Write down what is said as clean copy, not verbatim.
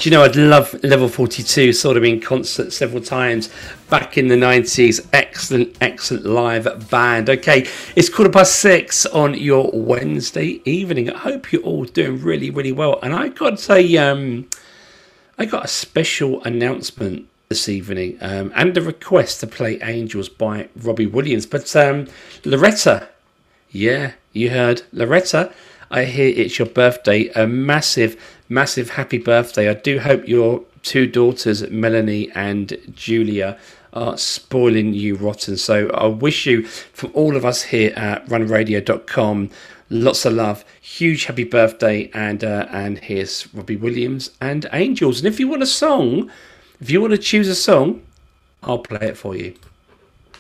Do you know, I'd love Level 42, saw them in concert several times back in the 90s. Excellent live band. Okay, it's 6:15 on your Wednesday evening. I hope you're all doing really, really well. And I got a special announcement this evening and a request to play Angels by Robbie Williams. But Loretta, yeah, you heard Loretta. I hear it's your birthday. A massive happy birthday. I do hope your two daughters, Melanie and Julia, are spoiling you rotten. So I wish you, from all of us here at runradio.com, lots of love. Huge happy birthday. And here's Robbie Williams and Angels. And if you want a song, if you want to choose a song, I'll play it for you.